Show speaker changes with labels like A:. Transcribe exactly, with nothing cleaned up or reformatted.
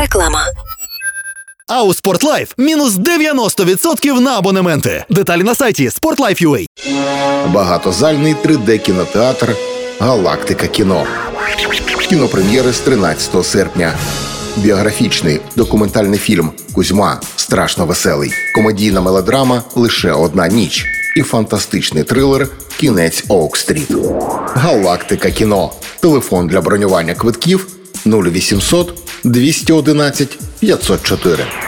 A: Реклама.
B: А у Спортлайф мінус дев'яносто відсотків на абонементи. Деталі на сайті спортлайф крапка ю а.
C: Багатозальний три де-кінотеатр «Галактика кіно». Кінопрем'єри з тринадцятого серпня. Біографічний документальний фільм «Кузьма. Страшно веселий». Комедійна мелодрама «Лише одна ніч». І фантастичний трилер «Кінець Оук-стріт». «Галактика кіно». Телефон для бронювання квитків нуль вісімсот двісті одинадцять п'ятсот чотири.